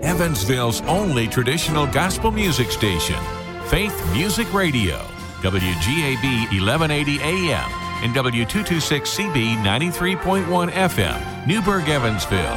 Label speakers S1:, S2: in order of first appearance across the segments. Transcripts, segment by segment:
S1: Evansville's only traditional gospel music station, Faith Music Radio, WGAB 1180 AM and W226CB 93.1 FM, Newburgh, Evansville.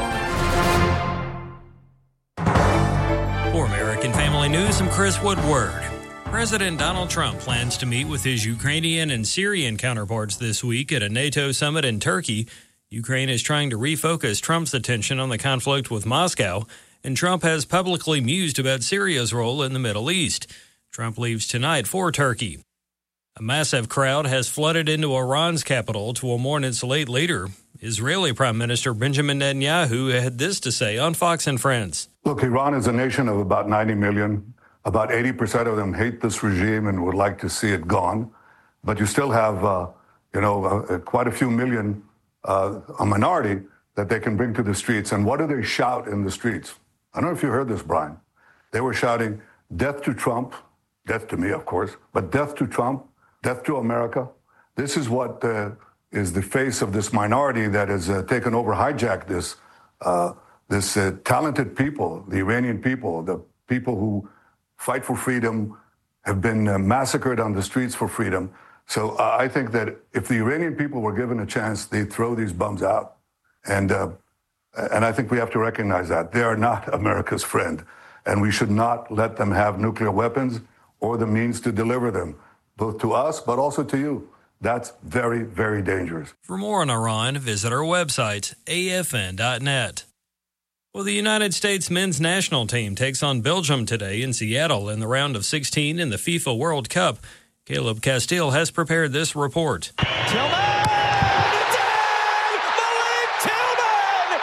S2: For American Family News, I'm Chris Woodward. President Donald Trump plans to meet with his Ukrainian and Syrian counterparts this week at a NATO summit in Turkey. Ukraine is trying to refocus Trump's attention on the conflict with Moscow, and Trump has publicly mused about Syria's role in the Middle East. Trump leaves tonight for Turkey. A massive crowd has flooded into Iran's capital to mourn its late leader. Israeli Prime Minister Benjamin Netanyahu had this to say on Fox and Friends.
S3: Look, Iran is a nation of about 90 million. About 80% of them hate this regime and would like to see it gone. But you still have, quite a few million, a minority that they can bring to the streets. And what do they shout in the streets? I don't know if you heard this, Brian. They were shouting, death to Trump, death to me, of course, but death to Trump, death to America. This is what is the face of this minority that has taken over, hijacked this talented people, the Iranian people, the people who fight for freedom, have been massacred on the streets for freedom. So I think that if the Iranian people were given a chance, they'd throw these bums out. And I think we have to recognize that. They are not America's friend. And we should not let them have nuclear weapons or the means to deliver them, both to us, but also to you. That's very, very dangerous.
S2: For more on Iran, visit our website, afn.net. Well, the United States men's national team takes on Belgium today in Seattle in the round of 16 in the FIFA World Cup. Caleb Castile has prepared this report.
S4: Tillman! Malik Tillman!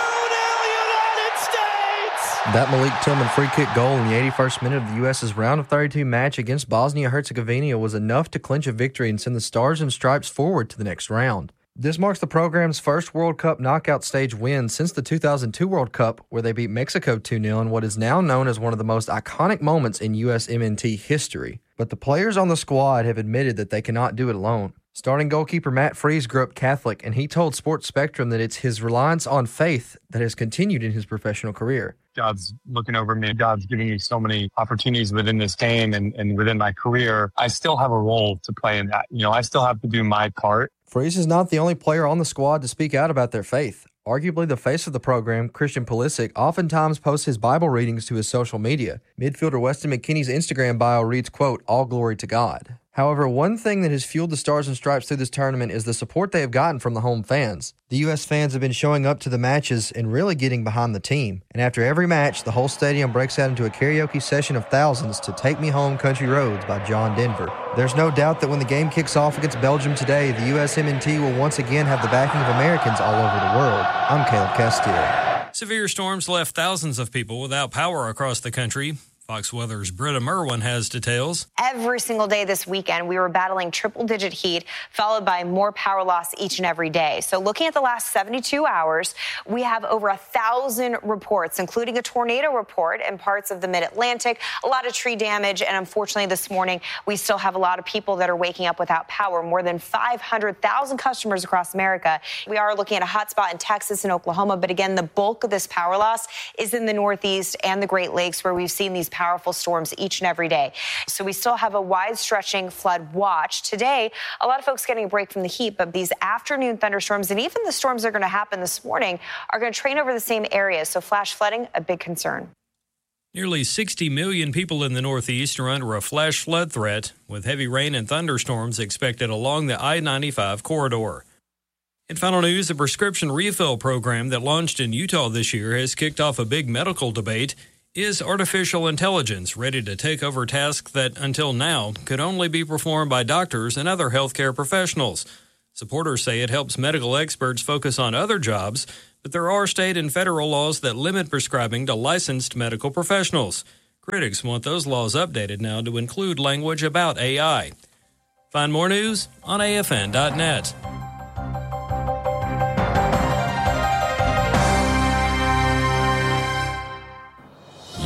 S4: 2-0 United States!
S5: That Malik Tillman free kick goal in the 81st minute of the U.S.'s round of 32 match against Bosnia-Herzegovina was enough to clinch a victory and send the Stars and Stripes forward to the next round. This marks the program's first World Cup knockout stage win since the 2002 World Cup, where they beat Mexico 2-0 in what is now known as one of the most iconic moments in USMNT history. But the players on the squad have admitted that they cannot do it alone. Starting goalkeeper Matt Freese grew up Catholic, and he told Sports Spectrum that it's his reliance on faith that has continued in his professional career.
S6: God's looking over me. God's giving me so many opportunities within this game and within my career. I still have a role to play in that. I still have to do my part.
S5: Freese is not the only player on the squad to speak out about their faith. Arguably the face of the program, Christian Pulisic, oftentimes posts his Bible readings to his social media. Midfielder Weston McKennie's Instagram bio reads, quote, "All glory to God." However, one thing that has fueled the Stars and Stripes through this tournament is the support they have gotten from the home fans. The U.S. fans have been showing up to the matches and really getting behind the team. And after every match, the whole stadium breaks out into a karaoke session of thousands to Take Me Home Country Roads by John Denver. There's no doubt that when the game kicks off against Belgium today, the USMNT will once again have the backing of Americans all over the world. I'm Caleb Castile.
S2: Severe storms left thousands of people without power across the country. Fox Weather's Britta Merwin has details.
S7: Every single day this weekend, we were battling triple-digit heat, followed by more power loss each and every day. So looking at the last 72 hours, we have over 1,000 reports, including a tornado report in parts of the mid-Atlantic, a lot of tree damage, and unfortunately this morning, we still have a lot of people that are waking up without power, more than 500,000 customers across America. We are looking at a hot spot in Texas and Oklahoma, but again, the bulk of this power loss is in the Northeast and the Great Lakes, where we've seen these powerful storms each and every day. So we still have a wide-stretching flood watch. Today, a lot of folks getting a break from the heat, but these afternoon thunderstorms and even the storms that are going to happen this morning are going to train over the same areas. So flash flooding, a big concern.
S2: Nearly 60 million people in the Northeast are under a flash flood threat, with heavy rain and thunderstorms expected along the I-95 corridor. In final news, the prescription refill program that launched in Utah this year has kicked off a big medical debate. Is artificial intelligence ready to take over tasks that, until now, could only be performed by doctors and other healthcare professionals? Supporters say it helps medical experts focus on other jobs, but there are state and federal laws that limit prescribing to licensed medical professionals. Critics want those laws updated now to include language about AI. Find more news on afn.net.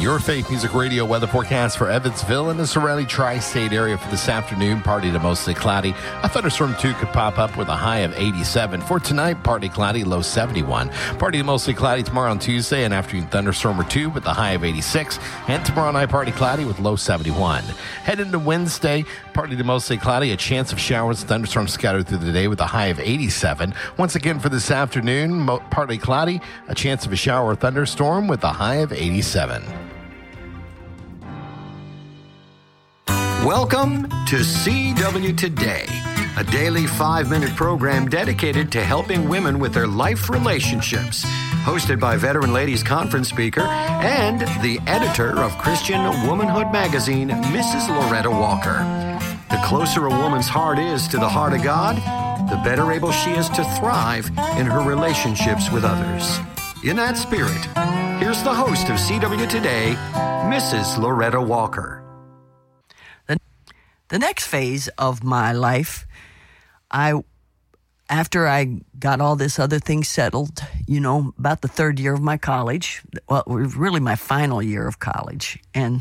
S8: Your Faith Music Radio weather forecast for Evansville and the surrounding tri-state area for this afternoon. Partly to mostly cloudy. A thunderstorm, too, could pop up with a high of 87. For tonight, partly cloudy, low 71. Partly to mostly cloudy tomorrow on Tuesday, an afternoon thunderstorm or two with a high of 86. And tomorrow night, partly cloudy with low 71. Head into Wednesday, partly to mostly cloudy, a chance of showers, thunderstorms scattered through the day with a high of 87. Once again for this afternoon, partly cloudy, a chance of a shower or thunderstorm with a high of 87.
S9: Welcome to CW Today, a daily 5-minute program dedicated to helping women with their life relationships. Hosted by Veteran Ladies Conference speaker and the editor of Christian Womanhood magazine, Mrs. Loretta Walker. The closer a woman's heart is to the heart of God, the better able she is to thrive in her relationships with others. In that spirit, here's the host of CW Today, Mrs. Loretta Walker.
S10: The next phase of my life, after I got all this other things settled, about the third year of my college, well, it was really my final year of college, and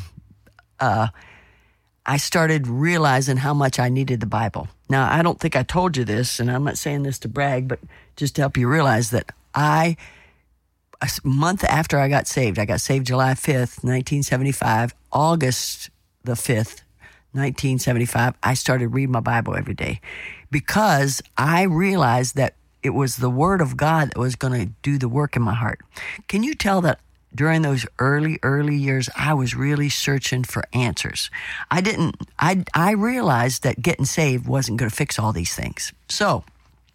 S10: I started realizing how much I needed the Bible. Now, I don't think I told you this, and I'm not saying this to brag, but just to help you realize that a month after I got saved July 5th, 1975, August the 5th, 1975, I started reading my Bible every day because I realized that it was the Word of God that was going to do the work in my heart. Can you tell that during those early years, I was really searching for answers? I realized that getting saved wasn't going to fix all these things. So,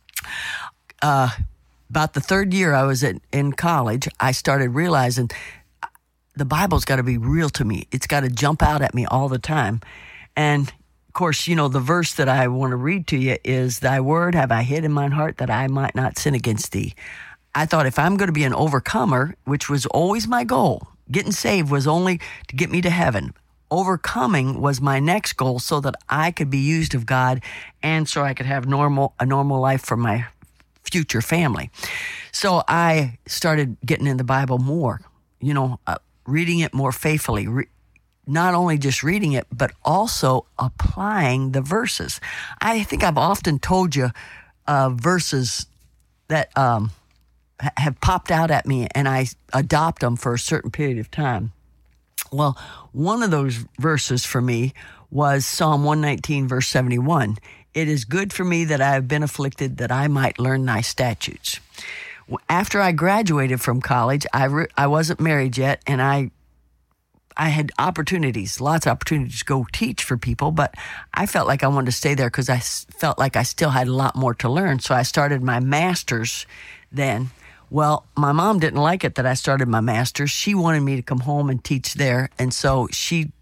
S10: about the third year I was in college, I started realizing the Bible's got to be real to me. It's got to jump out at me all the time. And, of course, the verse that I want to read to you is, "Thy word have I hid in mine heart that I might not sin against thee." I thought if I'm going to be an overcomer, which was always my goal, getting saved was only to get me to heaven. Overcoming was my next goal so that I could be used of God and so I could have a normal life for my future family. So I started getting in the Bible more, reading it more faithfully, not only just reading it, but also applying the verses. I think I've often told you verses that have popped out at me, and I adopt them for a certain period of time. Well, one of those verses for me was Psalm 119, verse 71. "It is good for me that I have been afflicted, that I might learn thy statutes." After I graduated from college, I wasn't married yet, and I had lots of opportunities to go teach for people, but I felt like I wanted to stay there because I felt like I still had a lot more to learn. So I started my master's then. Well, my mom didn't like it that I started my master's. She wanted me to come home and teach there. And so she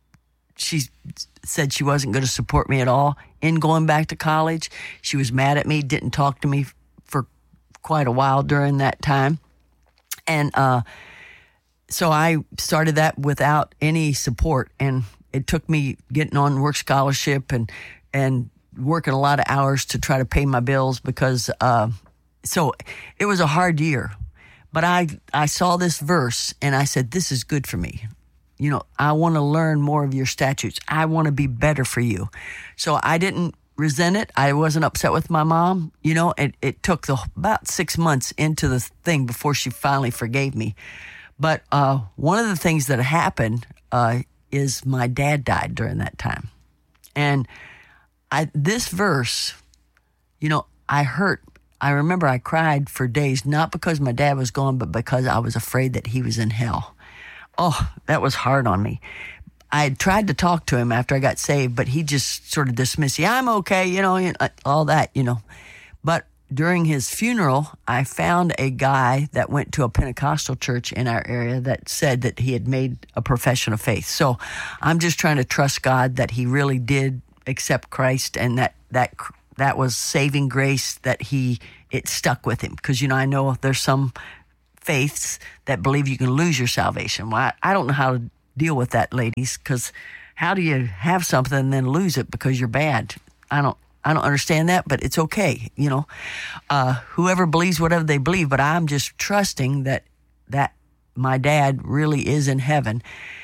S10: said she wasn't going to support me at all in going back to college. She was mad at me, didn't talk to me for quite a while during that time. And, so I started that without any support, and it took me getting on work scholarship and working a lot of hours to try to pay my bills because, so it was a hard year. But I saw this verse and I said, this is good for me. I want to learn more of your statutes. I want to be better for you. So I didn't resent it. I wasn't upset with my mom. It took about 6 months into the thing before she finally forgave me. But one of the things that happened is my dad died during that time. And this verse, I remember I cried for days, not because my dad was gone, but because I was afraid that he was in hell. Oh, that was hard on me. I had tried to talk to him after I got saved, but he just sort of dismissed, "Yeah, I'm okay," all that, But during his funeral, I found a guy that went to a Pentecostal church in our area that said that he had made a profession of faith. So I'm just trying to trust God that he really did accept Christ and that was saving grace, that it stuck with him. Because, I know there's some faiths that believe you can lose your salvation. Well, I don't know how to deal with that, ladies, because how do you have something and then lose it because you're bad? I don't understand that, but it's okay. Whoever believes whatever they believe, but I'm just trusting that my dad really is in heaven.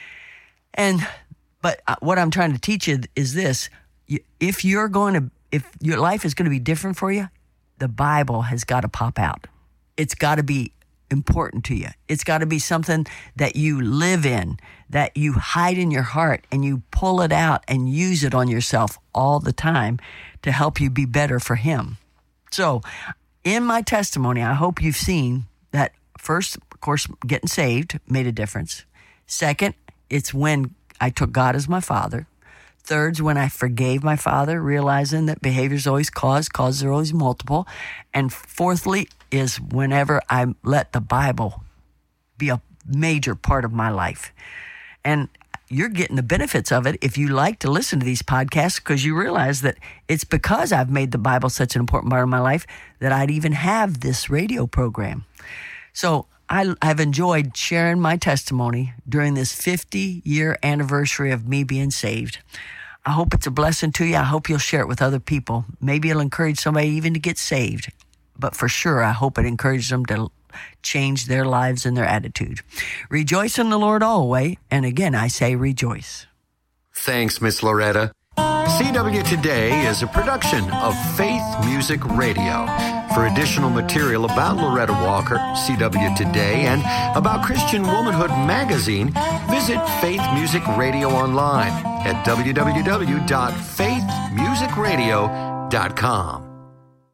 S10: But what I'm trying to teach you is this. If your life is going to be different for you, the Bible has got to pop out. It's got to be important to you. It's got to be something that you live in, that you hide in your heart, and you pull it out and use it on yourself all the time to help you be better for Him. So in my testimony, I hope you've seen that first, of course, getting saved made a difference. Second, it's when I took God as my Father. Third's when I forgave my father, realizing that behaviors always causes are always multiple. And fourthly is whenever I let the Bible be a major part of my life. And you're getting the benefits of it if you like to listen to these podcasts, because you realize that it's because I've made the Bible such an important part of my life that I'd even have this radio program. So I've enjoyed sharing my testimony during this 50-year anniversary of me being saved. I hope it's a blessing to you. I hope you'll share it with other people. Maybe it'll encourage somebody even to get saved. But for sure, I hope it encourages them to change their lives and their attitude. Rejoice in the Lord always. And again, I say rejoice.
S9: Thanks, Miss Loretta. CW Today is a production of Faith Music Radio. For additional material about Loretta Walker, CW Today, and about Christian Womanhood magazine, visit Faith Music Radio online at www.faithmusicradio.com.